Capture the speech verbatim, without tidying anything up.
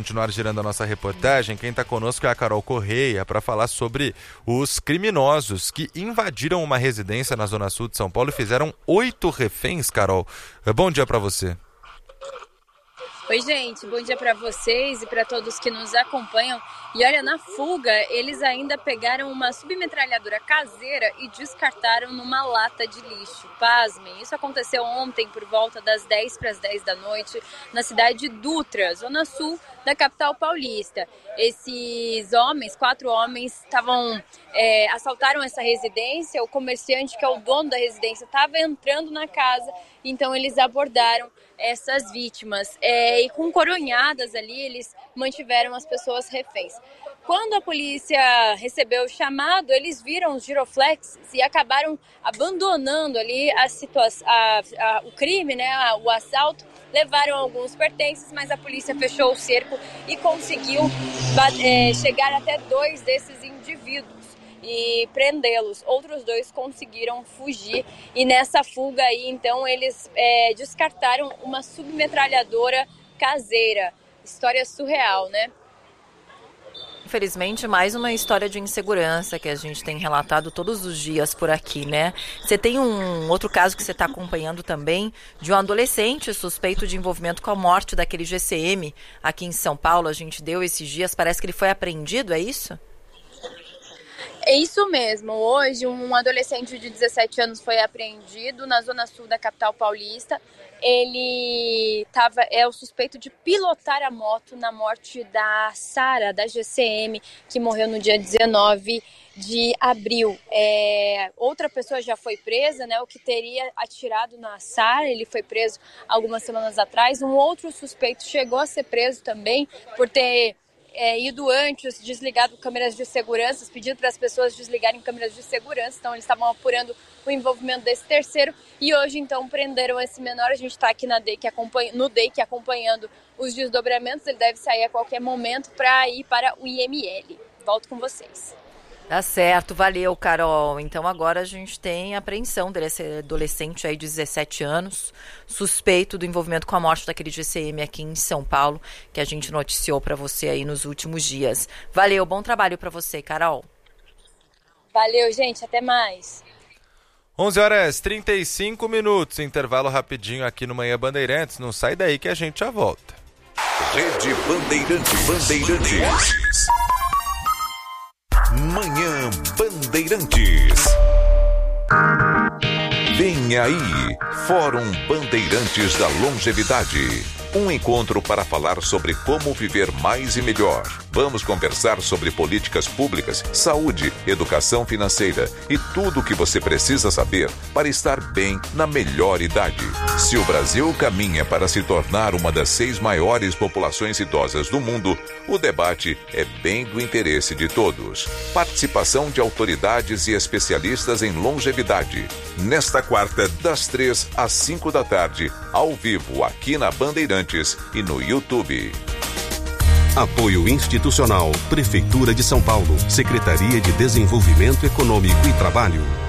continuar girando a nossa reportagem, quem está conosco é a Carol Correia para falar sobre os criminosos que invadiram uma residência na Zona Sul de São Paulo e fizeram oito reféns, Carol. Bom dia para você. Oi, gente, bom dia para vocês e para todos que nos acompanham. E olha, na fuga, eles ainda pegaram uma submetralhadora caseira e descartaram numa lata de lixo. Pasmem, isso aconteceu ontem por volta das dez para as dez da noite, na cidade de Dutra, Zona Sul da capital paulista. Esses homens, quatro homens, estavam é, assaltaram essa residência. O comerciante, que é o dono da residência, estava entrando na casa, então eles abordaram essas vítimas. É, e com coronhadas ali, eles mantiveram as pessoas reféns. Quando a polícia recebeu o chamado, eles viram os giroflexes e acabaram abandonando ali a situação, a, a, o crime, né, a, o assalto. Levaram alguns pertences, mas a polícia fechou o cerco e conseguiu é, chegar até dois desses indivíduos e prendê-los. Outros dois conseguiram fugir e nessa fuga aí, então, eles é, descartaram uma submetralhadora caseira. História surreal, né? Infelizmente, mais uma história de insegurança que a gente tem relatado todos os dias por aqui, né? Você tem um outro caso que você está acompanhando também, de um adolescente suspeito de envolvimento com a morte daquele G C M aqui em São Paulo. A gente deu esses dias, parece que ele foi apreendido, é isso? É isso mesmo. Hoje, um adolescente de dezessete anos foi apreendido na Zona Sul da capital paulista. Ele tava, é o suspeito de pilotar a moto na morte da Sara, da G C M, que morreu no dia dezenove de abril. É, outra pessoa já foi presa, né, o que teria atirado na Sara. Ele foi preso algumas semanas atrás. Um outro suspeito chegou a ser preso também por ter É, ido antes, desligado câmeras de segurança, pedido para as pessoas desligarem câmeras de segurança. Então eles estavam apurando o envolvimento desse terceiro e hoje então prenderam esse menor. A gente está aqui na D E I C acompanha, no D E I C acompanhando os desdobramentos. Ele deve sair a qualquer momento para ir para o I M L. Volto com vocês. Tá certo, valeu, Carol. Então agora a gente tem a apreensão desse adolescente aí de dezessete anos, suspeito do envolvimento com a morte daquele G C M aqui em São Paulo, que a gente noticiou para você aí nos últimos dias. Valeu, bom trabalho para você, Carol. Valeu, gente, até mais. onze horas e trinta e cinco minutos, intervalo rapidinho aqui no Manhã Bandeirantes. Não sai daí que a gente já volta. Rede Bandeirantes. Bandeirantes. Manhã Bandeirantes. Vem aí, Fórum Bandeirantes da Longevidade. Um encontro para falar sobre como viver mais e melhor. Vamos conversar sobre políticas públicas, saúde, educação financeira e tudo o que você precisa saber para estar bem na melhor idade. Se o Brasil caminha para se tornar uma das seis maiores populações idosas do mundo, o debate é bem do interesse de todos. Participação de autoridades e especialistas em longevidade. Nesta quarta, das três às cinco da tarde, ao vivo aqui na Bandeirantes e no YouTube. Apoio institucional, Prefeitura de São Paulo, Secretaria de Desenvolvimento Econômico e Trabalho.